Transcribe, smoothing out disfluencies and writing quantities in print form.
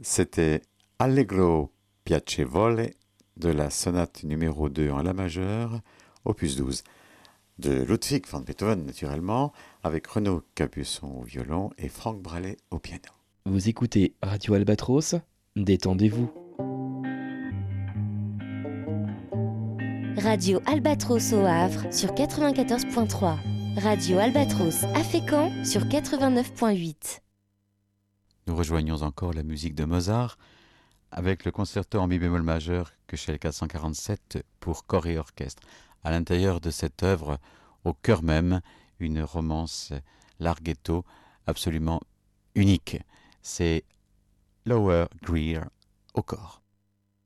C'était Allegro piacevole de la sonate numéro 2 en la majeure, opus 12, de Ludwig van Beethoven naturellement, avec Renaud Capuçon au violon et Franck Bralet au piano. Vous écoutez Radio Albatros, détendez-vous. Radio Albatros au Havre sur 94.3. Radio Albatros à Fécamp sur 89.8. Nous rejoignons encore la musique de Mozart avec le concerto en mi bémol majeur Köchel 447 pour corps et orchestre. À l'intérieur de cette œuvre, au cœur même, une romance larghetto absolument unique. C'est Lower Greer au corps.